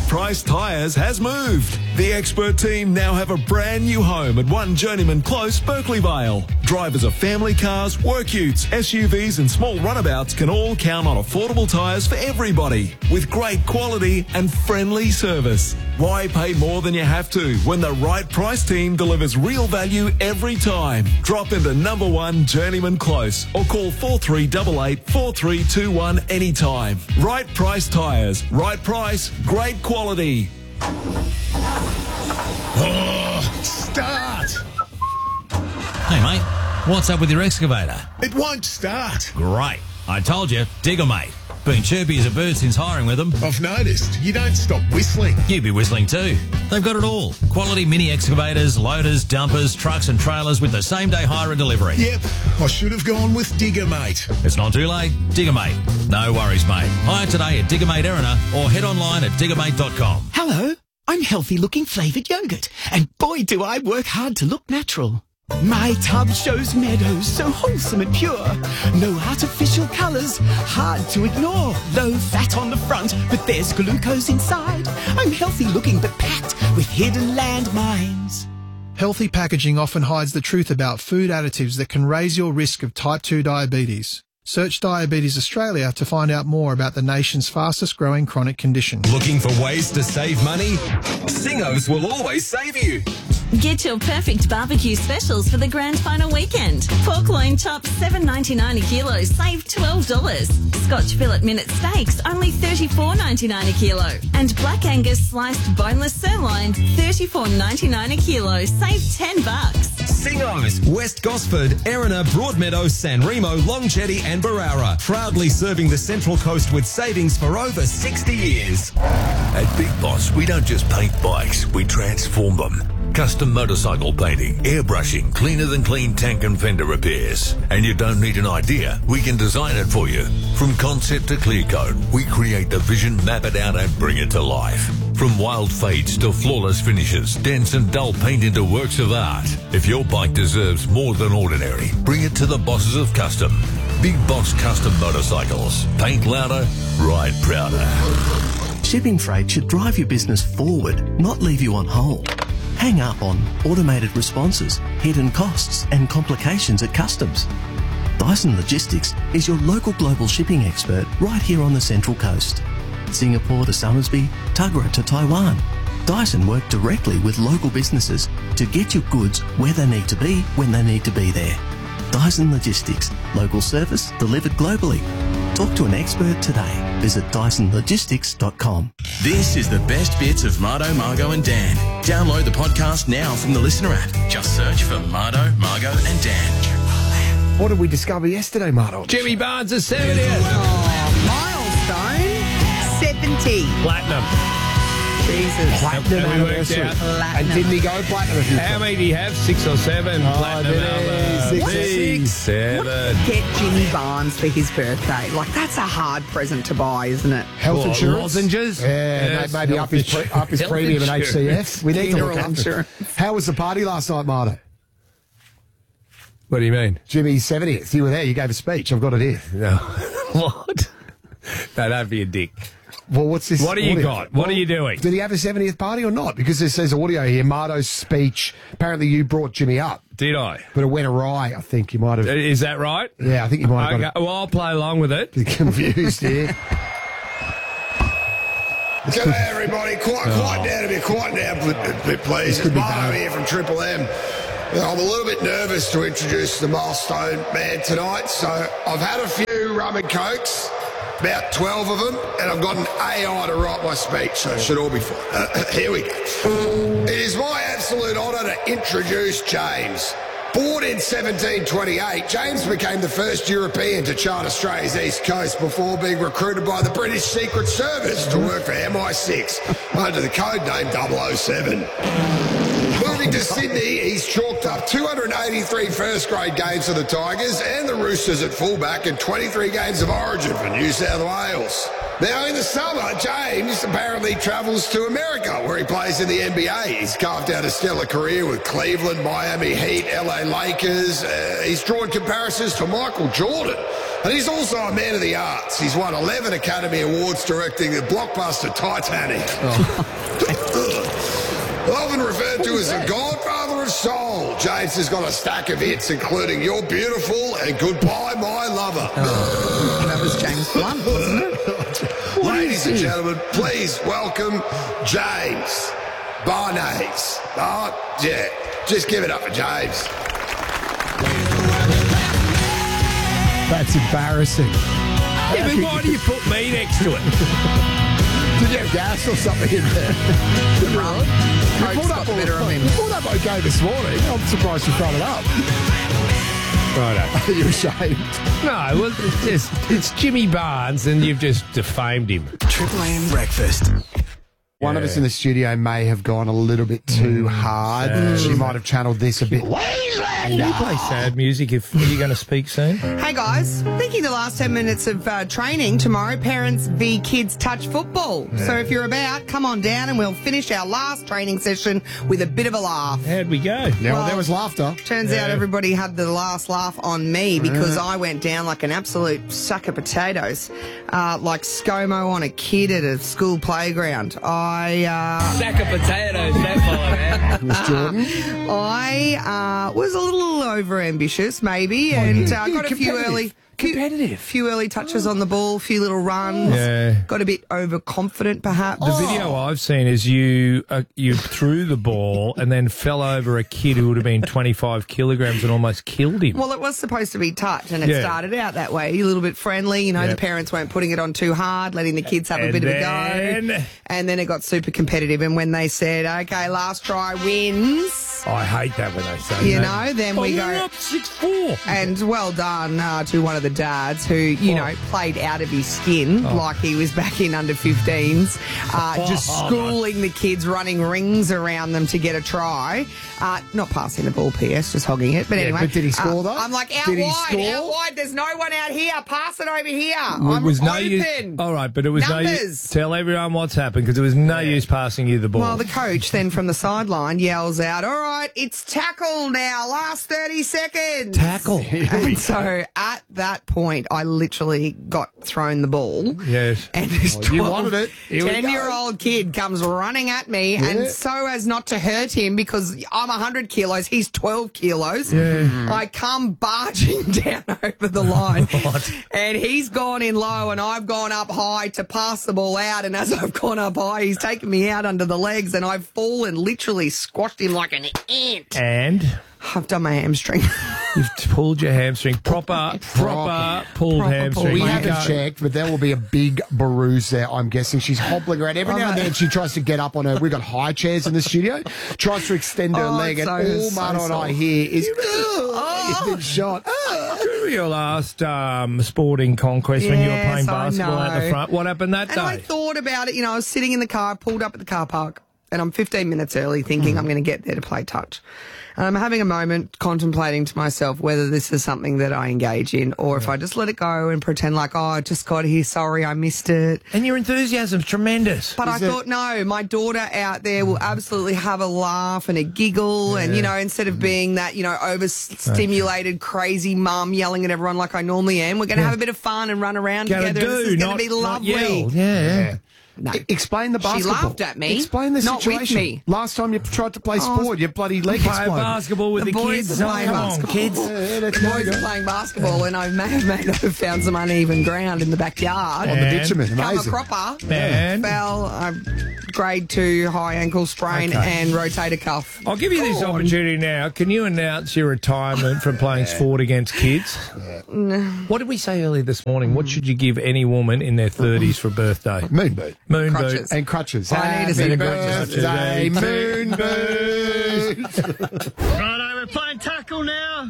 Price Tyres has moved. The expert team now have a brand new home at 1 Journeyman Close, Berkeley Vale. Drivers of family cars, work utes, SUVs and small runabouts can all count on affordable tyres for everybody with great quality and friendly service. Why pay more than you have to when the Right Price team delivers real value every time? Drop into number 1 Journeyman Close or call 4388 4321 anytime. Right Price Tyres. Right price, great quality. Oh, start! Hey, mate, what's up with your excavator? It won't start. Great. I told you, Digger Mate. Been chirpy as a bird since hiring with them. I've noticed. You don't stop whistling. You'd be whistling too. They've got it all. Quality mini excavators, loaders, dumpers, trucks and trailers with the same day hire and delivery. Yep, I should have gone with Digger Mate. It's not too late. Digger Mate. No worries, mate. Hire today at Digger Mate Erina or head online at diggermate.com. Hello, I'm healthy looking flavoured yogurt, and boy do I work hard to look natural. My tub shows meadows so wholesome and pure. No artificial colours, hard to ignore. Low fat on the front, but there's glucose inside. I'm healthy looking but packed with hidden landmines. Healthy packaging often hides the truth about food additives that can raise your risk of type 2 diabetes. Search Diabetes Australia to find out more about the nation's fastest growing chronic condition. Looking for ways to save money? Singos will always save you. Get your perfect barbecue specials for the grand final weekend. Pork loin chops $7.99 a kilo, save $12. Scotch fillet minute steaks only $34.99 a kilo, and Black Angus sliced boneless sirloin $34.99 a kilo, save $10. Singos, West Gosford, Erina, Broadmeadow, San Remo, Long Chetty and Barara. Proudly serving the Central Coast with savings for over 60 years. At Big Boss, we don't just paint bikes, we transform them. Custom motorcycle painting, airbrushing, cleaner than clean tank and fender repairs. And you don't need an idea, we can design it for you. From concept to clear coat, we create the vision, map it out and bring it to life. From wild fades to flawless finishes, dense and dull paint into works of art. If your bike deserves more than ordinary, bring it to the bosses of custom. Big Boss Custom Motorcycles. Paint louder, ride prouder. Shipping freight should drive your business forward, not leave you on hold. Hang up on automated responses, hidden costs and complications at customs. Dyson Logistics is your local global shipping expert right here on the Central Coast. Singapore to Somersby, Tuggerah to Taiwan. Dyson work directly with local businesses to get your goods where they need to be when they need to be there. Dyson Logistics, local service delivered globally. Talk to an expert today. Visit DysonLogistics.com. This is the best bits of Mardo, Margo and Dan. Download the podcast now from the Listener app. Just search for Mardo, Margo and Dan. What did we discover yesterday, Mardo? Jimmy Barnes is 70th. Milestone 70. Platinum. Jesus. Platinum And we worked anniversary. out. And didn't he go platinum? How many do you have? 6 or 7? Platinum did he? albums. 6. 7. Get Jimmy Barnes for his birthday. Like, that's a hard present to buy, isn't it? Health What, insurance? lozenges? Yeah, Yes, maybe health up his health premium in insurance. HCF. We need to Funeral look after it. insurance. How was the party last night, Mardo? What do you mean? Jimmy's 70th. You were there. You gave a speech. I've got it here. No. What? No, don't be a dick. Well, what's this? What do you audio? got? What are you doing? Did he have a 70th party or not? Because it says audio here, Mardo's speech. Apparently you brought Jimmy up. Did I? But it went awry, I think. You might have... Is that right? Yeah, I think you might have got Well, I'll play along with it. a bit confused here. G'day everybody, quiet down a bit, please. It's Mardo here from Triple M. I'm a little bit nervous to introduce the milestone man tonight, so I've had a few rum and cokes, about 12 of them, and I've got an AI to write my speech, so it should all be fine. Here we go. It is my absolute honour to introduce James. Born in 1728, James became the first European to chart Australia's east coast before being recruited by the British Secret Service to work for MI6 under the code name 007. Moving to Sydney, he's chalked up 283 first-grade games for the Tigers and the Roosters at fullback and 23 games of origin for New South Wales. Now, in the summer, James apparently travels to America, where he plays in the NBA. He's carved out a stellar career with Cleveland, Miami Heat, LA Lakers. He's drawn comparisons to Michael Jordan. And he's also a man of the arts. He's won 11 Academy Awards directing the blockbuster Titanic. Often referred to as the godfather of soul, James has got a stack of hits, including You're Beautiful and Goodbye, My Lover. That was James Blunt, wasn't it? Ladies and gentlemen, please welcome James Barnes. Oh, yeah. Just give it up for James. That's embarrassing. Yeah, but why do you put me next to it? Did you have gas or something in there? You pulled up okay this morning. I'm surprised you brought it up. Righto. Are you ashamed? No, well, it's Jimmy Barnes and you've just defamed him. Triple M breakfast. One of us in the studio may have gone a little bit too hard. She might have channeled this a bit. Can you play sad music if you're going to speak soon? Hey guys, thinking the last 10 minutes of training tomorrow, parents v kids touch football. So if you're about, come on down and we'll finish our last training session with a bit of a laugh. How'd we go? Yeah, well, there was laughter. Turns out everybody had the last laugh on me because I went down like an absolute sack of potatoes, like ScoMo on a kid at a school playground. Sack of potatoes, that follow, man. Was Jordan? I was a little over ambitious, maybe, and got a few early touches on the ball, a few little runs. Yeah. Got a bit overconfident, perhaps. The video I've seen is you threw the ball and then fell over a kid who would have been 25 kilograms and almost killed him. Well, it was supposed to be touch, and it started out that way, a little bit friendly. You know, the parents weren't putting it on too hard, letting the kids have a bit of a go. And then it got super competitive. And when they said, "Okay, last try wins," I hate that when they say you that. know, then we go we're up 6-4. And well done to one of the dads who, you know, played out of his skin like he was back in under 15s, just schooling the kids, running rings around them to get a try. Not passing the ball, PS, just hogging it. But anyway. But did he score, though? I'm like, out Did he wide, score? there's no one out here. Pass it over here. It was no use. All right, but it was no use. Tell everyone what's happened because it was no use passing you the ball. Well, the coach then from the sideline yells out, "All right, it's tackle now, last 30 seconds." Tackle. And so at that point, I literally got thrown the ball. Yes. And this you wanted it. 10-year-old kid comes running at me, and so as not to hurt him, because I'm 100 kilos, he's 12 kilos, I come barging down over the line. And he's gone in low, and I've gone up high to pass the ball out, and as I've gone up high, he's taken me out under the legs, and I've fallen, literally squashed him like an ant. And? I've done my hamstring. You've pulled your hamstring. Proper pulled hamstring. We haven't checked, but there will be a big bruise there, I'm guessing. She's hobbling around. Every now and then she tries to get up on her. We've got high chairs in the studio. Tries to extend her leg, and all Marto and I hear is, it's been shot. Your last sporting conquest when you were playing basketball at the front. What happened that day? I thought about it. You know, I was sitting in the car, pulled up at the car park, and I'm 15 minutes early thinking I'm going to get there to play touch. And I'm having a moment contemplating to myself whether this is something that I engage in or if I just let it go and pretend like, oh, I just got here, sorry, I missed it. And your enthusiasm's tremendous. But I thought, no, my daughter out there will absolutely have a laugh and a giggle and, you know, instead of being that, you know, overstimulated, crazy mum yelling at everyone like I normally am, we're going to have a bit of fun and run around together. This is going to be lovely. Yeah. No. Explain the basketball. She laughed at me. Explain the not situation. With me. Last time you tried to play sport, your bloody leg Play exploded. basketball with the boys kids. are playing basketball. Kids. The boys are playing basketball, and I may have found some uneven ground in the backyard. On the bitumen, Come a amazing. cropper. And? Fell, grade 2 high ankle sprain and rotator cuff. I'll give you this opportunity now. Can you announce your retirement from playing sport against kids? What did we say earlier this morning? What should you give any woman in their 30s for a birthday? Moon boot. Moon Crutches. boot. And crutches. I need a set of Birthday, moon boot. Righto, we're playing tackle now.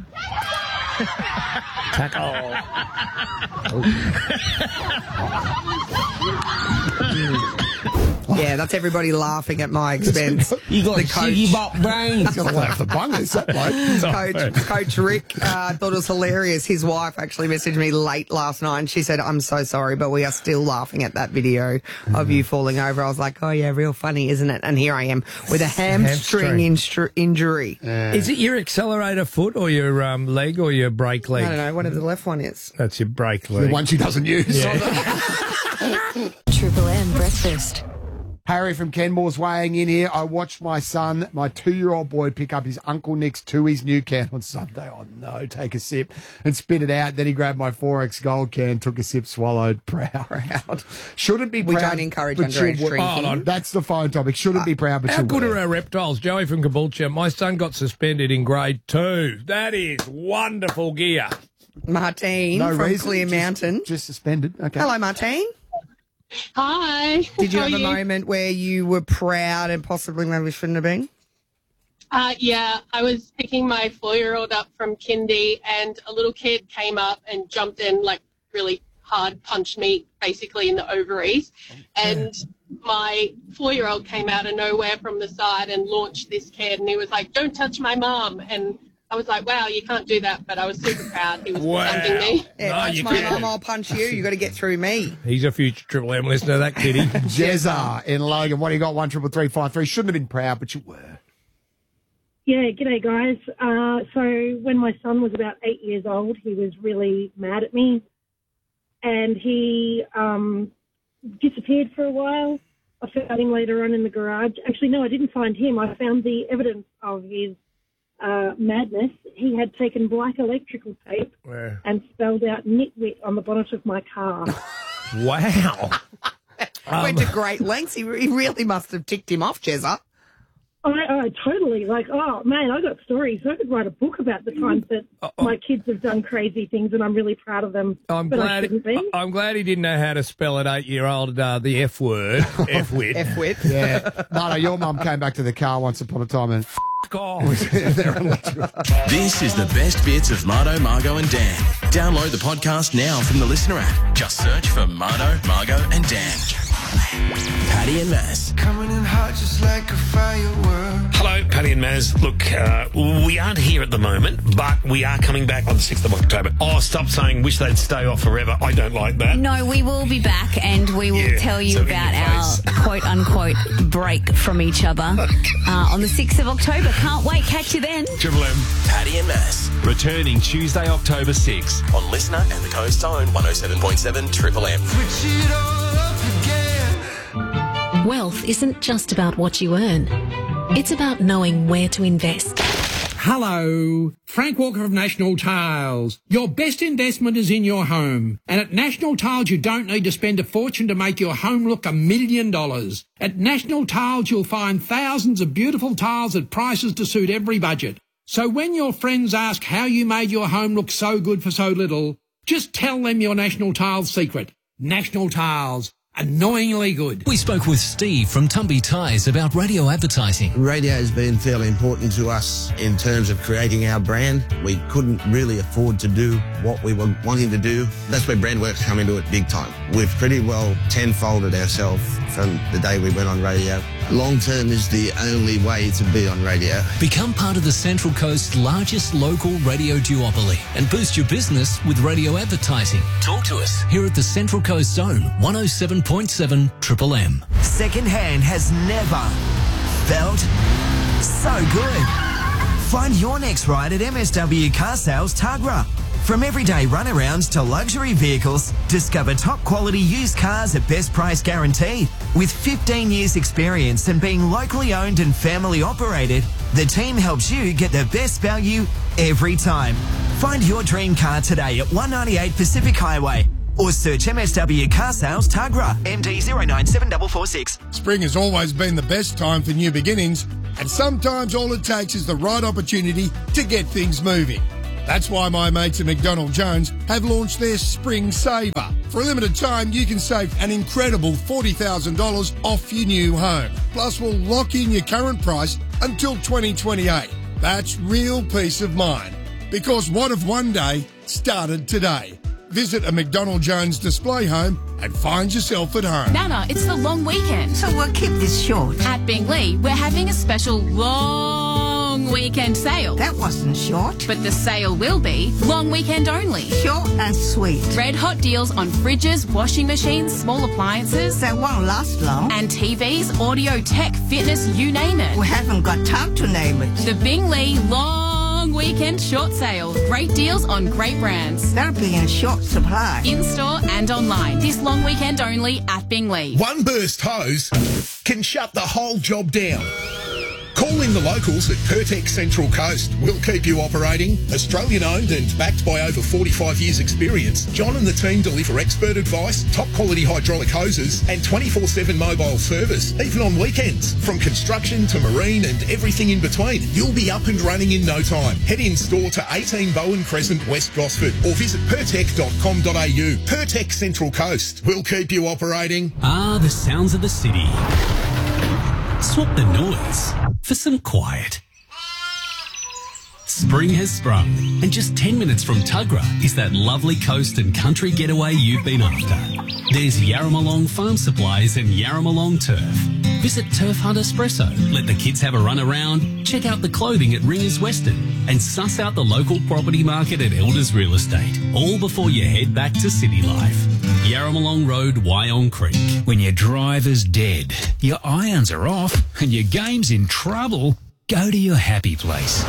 Tackle. Yeah, Yeah, that's everybody laughing at my expense. You got the Siggy Bop brains. He's got to laugh the bungers, that bloke. Coach Rick thought it was hilarious. His wife actually messaged me late last night and she said, I'm so sorry, but we are still laughing at that video of you falling over. I was like, oh yeah, real funny, isn't it? And here I am with a hamstring injury. Is it your accelerator foot or your leg or your brake leg? I don't know, whatever the left one is. That's your brake leg. The one she doesn't use. Triple M Breakfast. Harry from Kenmore's weighing in here. I watched my son, my 2-year-old boy, pick up his Uncle Nick's Tooheys new can on Sunday. Oh, no, take a sip and spit it out. Then he grabbed my 4X Gold can, took a sip, swallowed. Proud. Shouldn't be proud. We don't encourage underage drinking. That's the phone topic. Shouldn't be proud, but how good are our reptiles? Joey from Caboolture. My son got suspended in grade 2. That is wonderful gear. Martine from Clear Mountain. Just suspended. Okay. Hello, Martine. Hi. Did you How have are a moment where you were proud and possibly maybe shouldn't have been? Yeah, I was picking my 4-year-old up from kindy and a little kid came up and jumped in like really hard, punched me basically in the ovaries. And my 4-year-old came out of nowhere from the side and launched this kid and he was like, don't touch my mom. And I was like, wow, you can't do that, but I was super proud. He was punching me. Yeah, punch my mum, I'll punch you. You got to get through me. He's a future Triple M listener, that kitty. Jezza in Logan. What do you got? 13353. Shouldn't have been proud, but you were. Yeah, g'day, guys. So when my son was about 8 years old, he was really mad at me. And he disappeared for a while. I found him later on in the garage. Actually, no, I didn't find him. I found the evidence of his madness. He had taken black electrical tape and spelled out nitwit on the bonnet of my car. Wow. Went to great lengths. He really must have ticked him off, Jezza. I totally, oh, man, I got stories. I could write a book about the times that my kids have done crazy things, and I'm really proud of them. I'm glad he didn't know how to spell at 8-year-old the F word. F-wit. F-wit. Yeah. Marto, your mum came back to the car once upon a time and off. This is the best bits of Marto, Margo and Dan. Download the podcast now from the Listener app. Just search for Marto, Margo and Dan. Paddy and Maz. Coming in hot just like a firework. Hello, Paddy and Maz. Look, we aren't here at the moment, but we are coming back on the 6th of October. Oh, stop saying wish they'd stay off forever. I don't like that. No, we will be back and we will tell you about our quote-unquote break from each other on the 6th of October. Can't wait. Catch you then. Triple M. Paddy and Maz. Returning Tuesday, October 6. On Listener and the Coast Zone 107.7 Triple M. Switch it all up again. Wealth isn't just about what you earn. It's about knowing where to invest. Hello, Frank Walker of National Tiles. Your best investment is in your home. And at National Tiles, you don't need to spend a fortune to make your home look $1 million. At National Tiles, you'll find thousands of beautiful tiles at prices to suit every budget. So when your friends ask how you made your home look so good for so little, just tell them your National Tiles secret. National Tiles. Annoyingly good. We spoke with Steve from Tumby Ties about radio advertising. Radio has been fairly important to us in terms of creating our brand. We couldn't really afford to do what we were wanting to do. That's where Brandworks come into it big time. We've pretty well tenfolded ourselves from the day we went on radio. Long term is the only way to be on radio. Become part of the Central Coast's largest local radio duopoly and boost your business with radio advertising. Talk to us here at the Central Coast Zone 107.7 Triple M. Secondhand has never felt so good. Find your next ride at MSW Car Sales Tuggerah. From everyday runarounds to luxury vehicles, discover top quality used cars at best price guaranteed. With 15 years experience and being locally owned and family operated, the team helps you get the best value every time. Find your dream car today at 198 Pacific Highway or search MSW Car Sales Tuggerah, MD 097446. Spring has always been the best time for new beginnings, and sometimes all it takes is the right opportunity to get things moving. That's why my mates at McDonald Jones have launched their Spring Saver. For a limited time, you can save an incredible $40,000 off your new home. Plus, we'll lock in your current price until 2028. That's real peace of mind. Because what if one day started today? Visit a McDonald Jones display home and find yourself at home. Nana, it's the long weekend. So we'll keep this short. At Bingley, we're having a special long weekend sale. That wasn't short. But the sale will be long weekend only. Short and sweet. Red hot deals on fridges, washing machines, small appliances. That won't last long. And TVs, audio, tech, fitness, you name it. We haven't got time to name it. The Bingley Long Weekend Short Sale. Great deals on great brands. That'll be in short supply. In-store and online. This long weekend only at Bingley. One burst hose can shut the whole job down. Call in the locals at Pertex Central Coast. We'll keep you operating. Australian-owned and backed by over 45 years' experience, John and the team deliver expert advice, top-quality hydraulic hoses and 24/7 mobile service, even on weekends. From construction to marine and everything in between, you'll be up and running in no time. Head in-store to 18 Bowen Crescent, West Gosford, or visit pertec.com.au. Pertex Central Coast. We'll keep you operating. Ah, the sounds of the city. Swap the noise for some quiet. Spring has sprung, and just 10 minutes from Tuggerah is that lovely coast and country getaway you've been after. There's Yarramalong Farm Supplies and Yarramalong Turf. Visit Turf Hunt Espresso, let the kids have a run around, check out the clothing at Ringers Western, and suss out the local property market at Elders Real Estate, all before you head back to city life. Yarramalong Road, Wyong Creek. When your driver's dead, your irons are off, and your game's in trouble, go to your happy place.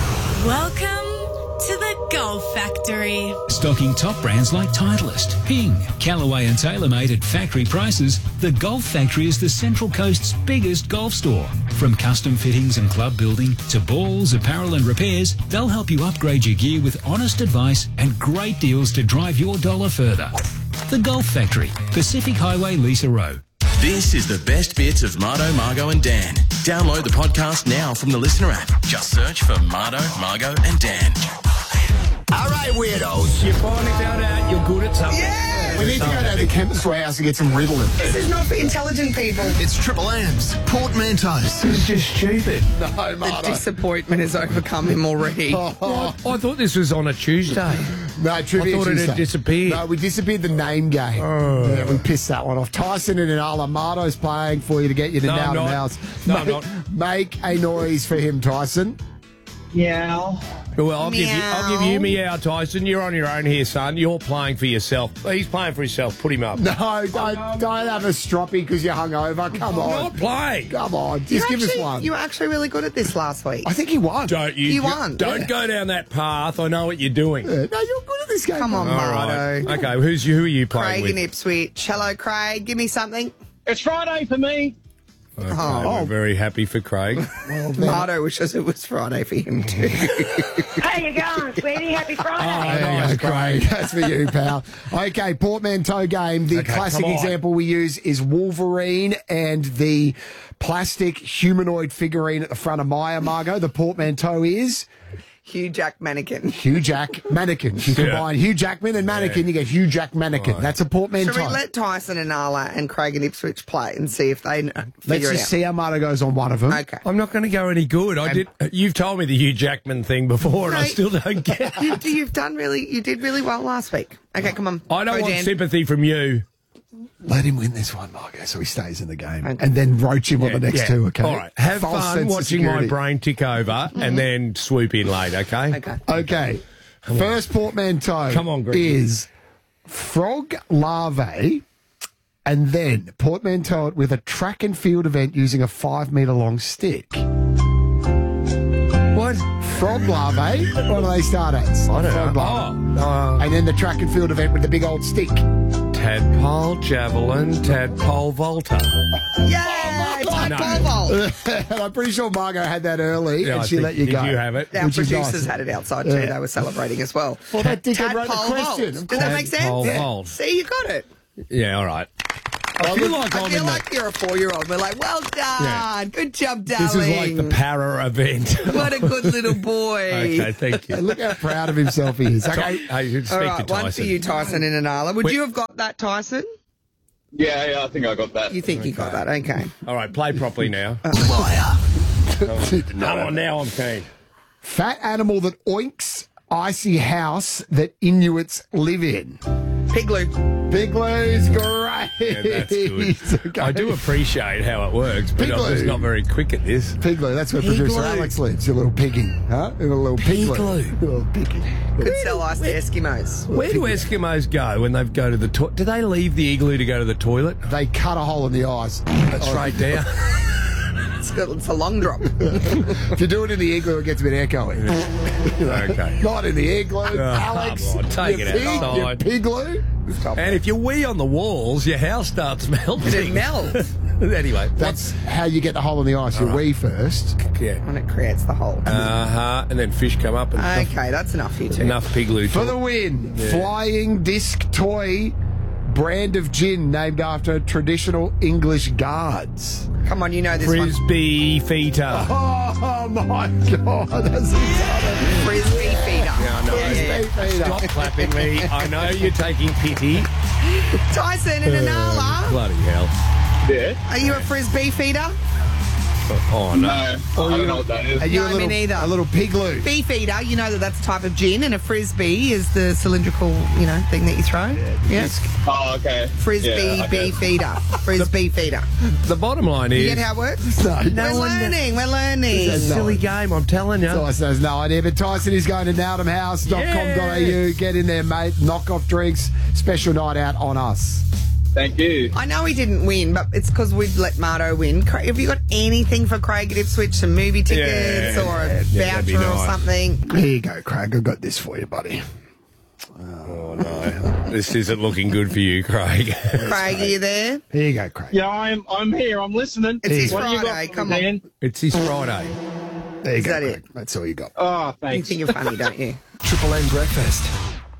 Welcome to the Golf Factory. Stocking top brands like Titleist, Ping, Callaway and TaylorMade at factory prices, the Golf Factory is the Central Coast's biggest golf store. From custom fittings and club building to balls, apparel and repairs, they'll help you upgrade your gear with honest advice and great deals to drive your dollar further. The Golf Factory, Pacific Highway, Lisa Row. This is the best bits of Mardo, Margo and Dan. Download the podcast now from the Listener app. Just search for Mardo, Margo and Dan. All right, weirdos. You finally found out you're good at something. We need to go down to Kemp's Warehouse and get some Ritalin. This is not for intelligent people. It's Triple M's portmanteaus. It's just stupid. No, The Mardo. disappointment has overcome him already. I thought this was on a Tuesday. No, Trivia I thought it Tuesday. had disappeared. No, we disappeared the name game. Oh. Yeah, we pissed that one off. Tyson and Inala, Mardo's playing for you to get you to No, now I'm to not. mouse. No, I'm not. Make a noise for him, Tyson. Yeah. Well, I'll give you meow, Tyson. You're on your own here, son. You're playing for yourself. He's playing for himself. Put him up. No, don't have a stroppy because you're hungover. Come on. I'm not playing. Come on. Just give us one. You were actually really good at this last week. I think he won. You won. Don't go down that path. I know what you're doing. No, you're good at this game. Come on, All Mardo. right. Okay, who are you playing Craig with? in Ipswich. Hello, Craig. Give me something. It's Friday for me. Okay, we're very happy for Craig. Mardo wishes it was Friday for him too. How you going, sweetie? Happy Friday. There you go, Craig. That's for you, pal. Okay, portmanteau game. The classic come on. example we use is Wolverine and the plastic humanoid figurine at the front of Maya, Margo. The portmanteau is Hugh Jack Mannequin. Hugh Jack Mannequin. You combine Hugh Jackman and Mannequin, you get Hugh Jack Mannequin. Right. That's a portmanteau. Should we let Tyson and Nala and Craig and Ipswich play and see if they Let's figure it just out? see how Marta goes on one of them. Okay. I'm not going to go any good. You've told me the Hugh Jackman thing before, and I Mate, still don't get it. You did really well last week. Okay, come on. I don't Go, want Jan. sympathy from you. Let him win this one, Margo, so he stays in the game. And then roach him on the next two, okay? All right. Have False fun sense of watching my security. brain tick over and then swoop in late, okay? Okay. First portmanteau Come on, Greg. is frog larvae and then portmanteau it with a track and field event using a 5 metre long stick. What? Frog larvae? What do they start at? I don't Frog know. larvae. And then the track and field event with the big old stick. Tadpole, javelin, tadpole, volta. Yay! No. I'm pretty sure Margo had that early Yeah, and I she think- let you did go. you have it? Our Which is producers nice. had it outside too. Yeah. They were celebrating as well. Well, that dickhead wrote the Tadpole question. vault. Does that make sense? Tadpole Yeah. vault. See, you got it. Yeah, all right. I feel like I'm in the... you're a 4-year-old. We're like, well done. Yeah. Good job, darling. This is like the para event. What a good little boy. Okay, thank you. Look how proud of himself he is. Okay. Hey, you speak All to right, one for Tyson. you, Tyson and Anala. Would Wait. you have got that, Tyson? Yeah, I think I got that. You think you got that? Okay. All right, play properly now. Liar. Come on, now I'm keen. Fat animal that oinks icy house that Inuits live in. Pigloo. Pigloo's great. Yeah, that's good. Okay. I do appreciate how it works, but I'm just not very quick at this. Pigloo, that's where producer Alex lives. Your little piggy, huh? Your little pigloo. Your little piggy. Could sell ice to Eskimos. Where do Eskimos go when they go to the toilet? Do they leave the igloo to go to the toilet? They cut a hole in the ice. Straight down. It's a long drop. If you do it in the igloo, it gets a bit echoey. Okay. Not in the igloo, Alex. Come on, take it outside. Your pigloo. And if you wee on the walls, your house starts melting. It melts. Anyway, that's how you get the hole in the ice. You wee first. Yeah. When it creates the hole. And then fish come up. And Okay, that's enough for you two. Enough pigloo For talk. the win, Yeah. Flying Disc Toy brand of gin named after traditional English guards. Come on, you know this one. Frisbee feeder. Oh my God, that's insane. Frisbee feeder. Yeah, I know. Frisbee feeder. Stop clapping me. I know you're taking pity. Tyson and Anala. Bloody hell. Yeah. Are you a Frisbee feeder? Oh, no. I don't know what that is. Are you No, a little, me neither. a little pigloo? Bee feeder, you know that's a type of gin, and a Frisbee is the cylindrical, thing that you throw. Yes. Oh, okay. Frisbee Yeah, okay. bee feeder. Frisbee feeder. The bottom line is... You get how it works? No, We're learning. It's a silly game, I'm telling you. Tyson has no idea, but Tyson is going to nowdomhouse.com.au. Get in there, mate. Knock off drinks. Special night out on us. Thank you. I know he didn't win, but it's because we'd let Mardo win. Have you got anything for Craig at Ipswich? Some movie tickets or a that'd be voucher or nice. something? Here you go, Craig. I've got this for you, buddy. Oh, no. This isn't looking good for you, Craig. Craig, are you there? Here you go, Craig. Yeah, I'm here. I'm listening. It's his What do you got Friday. for Come me, on. Dan? It's his Friday. There you Is go, that Craig. it? That's all you got. Oh, You thanks. think you're funny, don't you? Triple M breakfast.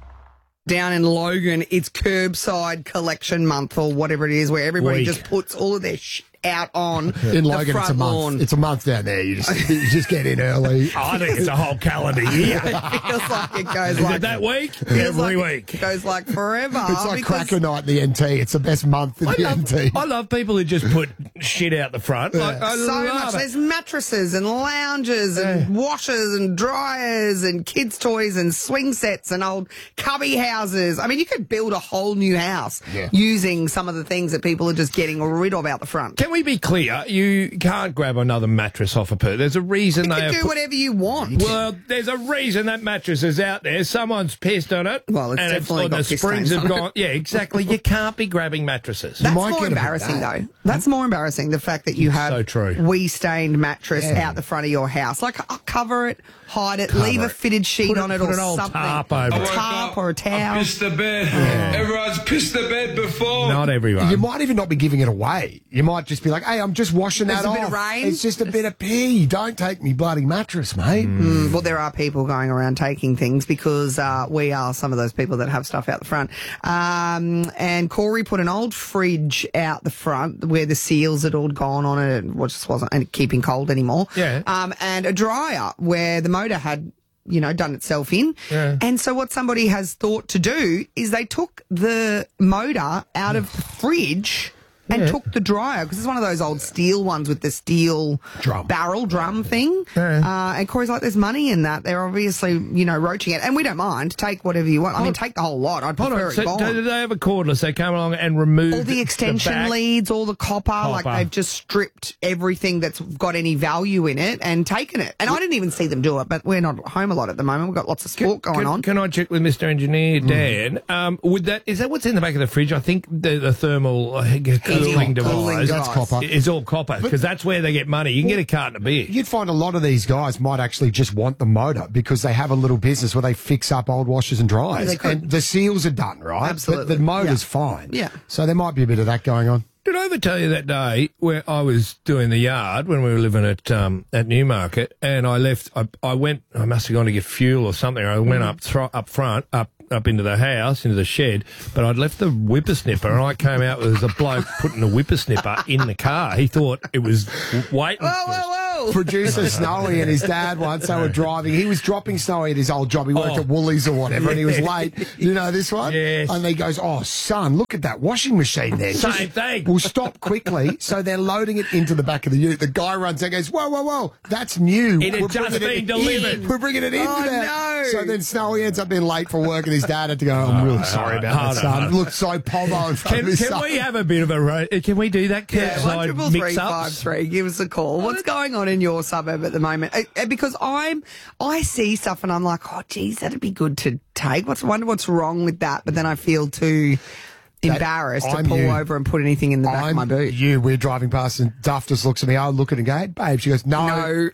Down in Logan, it's curbside collection month or whatever it is, where everybody Week. just puts all of their shit out on In the Logan, front it's a month. lawn. It's a month down there. You just get in early. I think it's a whole calendar year. It feels like it goes Is like it that week? feels Every like week. It goes like forever. It's like because Cracker Night in the NT. It's the best month in the NT. I love people who just put shit out the front. Like, I so love much. it. There's mattresses and lounges and washers and dryers and kids' toys and swing sets and old cubby houses. I mean, you could build a whole new house using some of the things that people are just getting rid of out the front. Can we be clear? You can't grab another mattress off a person. There's a reason You they can have do put- whatever you want. Well, there's a reason that mattress is out there. Someone's pissed on it. Well, it's and definitely or got the piss springs stains have on it. gone. Yeah, exactly. You can't be grabbing mattresses. That's might more get a bit embarrassing, bad. though. That's more embarrassing, the fact that you have So true. wee-stained mattress out the front of your house. Like, cover it, hide it, leave a fitted sheet Put on it put or an old something. tarp over A it. tarp or a towel. Pissed the bed. Everyone's pissed the bed before. Not everyone. You might even not be giving it away. You might just be like, hey, I'm just washing There's that a off. bit of rain. It's just a bit of pee. Don't take me bloody mattress, mate. Well, there are people going around taking things because we are some of those people that have stuff out the front. And Corey put an old fridge out the front where the seals had all gone on it and just wasn't keeping cold anymore. Yeah. And a dryer where the motor had done itself in. Yeah. And so what somebody has thought to do is they took the motor out of the fridge and took the dryer, because it's one of those old steel ones with the steel barrel drum thing. And Corey's like, there's money in that. They're obviously, roaching it. And we don't mind. Take whatever you want. I mean, take the whole lot. I'd Hold prefer on. it So gone. do they have a cordless? They come along and remove All the extension back? leads, all the copper, like they've just stripped everything that's got any value in it and taken it. And I didn't even see them do it, but we're not at home a lot at the moment. We've got lots of sport going on. Can I check with Mr. Engineer Dan? Is that what's in the back of the fridge? I think the thermal cooling device. That's copper. It's all copper because that's where they get money. You can get a carton of beer. You'd find a lot of these guys might actually just want the motor because they have a little business where they fix up old washers and dryers. they could. And the seals are done, right? Absolutely. But the motor's fine. Yeah. So there might be a bit of that going on. Did I ever tell you that day where I was doing the yard when we were living at Newmarket, and I left? I went. I must have gone to get fuel or something. I went up front into the house, into the shed, but I'd left the whippersnipper, and I came out, there was a bloke putting the whippersnipper in the car. He thought it was waiting for us. producer Snowy and his dad once, they were driving. He was dropping Snowy at his old job. He worked at Woolies or whatever, and he was late. You know this one? Yes. And he goes, "Oh, son, look at that washing machine there." Same thing. We'll stop quickly. So they're loading it into the back of the ute. The guy runs out and goes, "Whoa, whoa, whoa, that's new. It had just been delivered. We're bringing it into that." no. So then Snowy ends up being late for work, and his dad had to go, "I'm really sorry about that, son." Looked so povo in front of his son. Can we have a bit of a can we do that? Yeah, Curbside 13353. Give us a call. What's going on in your suburb at the moment? Because I see stuff and I'm like, oh, geez, that'd be good to take. Wonder what's wrong with that? But then I feel too embarrassed to pull over and put anything in the back of my boot. We're driving past and Duff just looks at me. I look at it and go, "Hey, babe." She goes, No.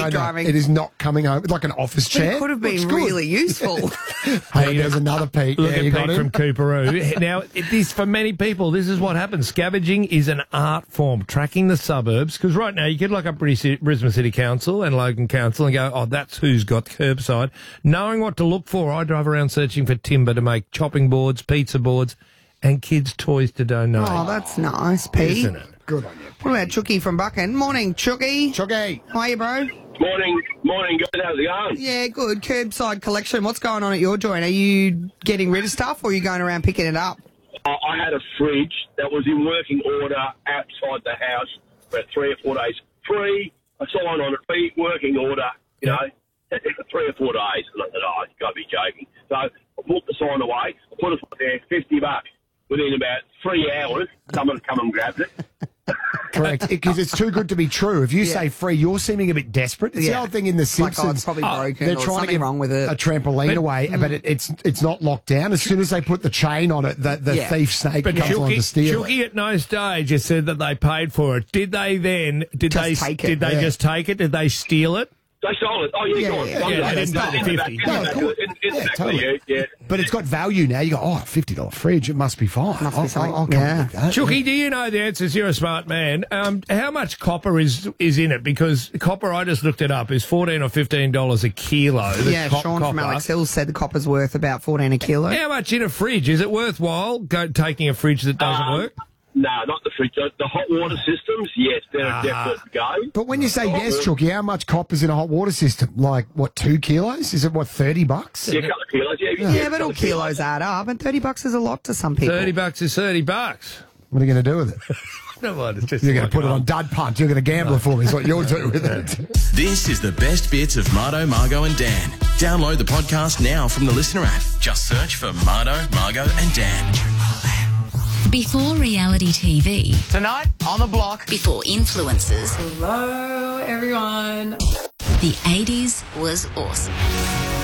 It is not coming over. It's like an office chair. It could have been really useful. Hey, there's another Pete. Look Yeah, at you got Pete him? from Cooperoo. Now, for many people, this is what happens. Scavenging is an art form, tracking the suburbs. Because right now, you could look up Brisbane City Council and Logan Council and go, "Oh, that's who's got curbside." Knowing what to look for, I drive around searching for timber to make chopping boards, pizza boards, and kids' toys to donate. Oh, that's nice, Pete. Isn't it? Good on you. What about Chooky from Buchan? Morning, Chooky. How are you, bro? Morning, guys. How's it going? Yeah, good. Curbside collection. What's going on at your joint? Are you getting rid of stuff or are you going around picking it up? I had a fridge that was in working order outside the house for 3 or 4 days. Free, a sign on it, working order, you know, 3 or 4 days. And I said, oh, you've got to be joking. So I put the sign away, I put it there, $50. Within about 3 hours, someone come and grabbed it. Correct, because it's too good to be true. If you say free, you're seeming a bit desperate. It's the old thing in The Simpsons. Like, it's probably broken they're or trying to something get wrong with it. a trampoline away, but it's not locked down. As soon as they put the chain on it, the thief snake comes along to steal it. Chooky at no stage has said that they paid for it. Did they then? Did they just take it? Did they steal it? They sold it. Oh, yeah, go on. They didn't pay the 50. No, of course. Totally. But it's got value now. You go, oh, $50 fridge, it must be fine. I'll come with that. Chooky, do you know the answers? You're a smart man. How much copper is in it? Because copper, I just looked it up, is $14 or $15 a kilo. Yeah, Sean from Alex Hill said the copper's worth about $14 a kilo. How much in a fridge? Is it worthwhile taking a fridge that doesn't work? No, not the fridge. The hot water systems, yes, they're a definite go. But when you say yes, Chooky, how much copper's in a hot water system? Like, what, 2 kilos? Is it, what, $30? Yeah, a couple of kilos, Yeah, but all kilos add up, and $30 is a lot to some people. $30 is $30. What are you going to do with it? No, it's just you're going to put it on dud punt. You're going to gamble for me is what you'll do with it. This is the best bits of Marto, Margo and Dan. Download the podcast now from the Listener app. Just search for Marto, Margo and Dan. Before reality TV. Tonight on the block. Before influencers. Hello, everyone. The 80s was awesome.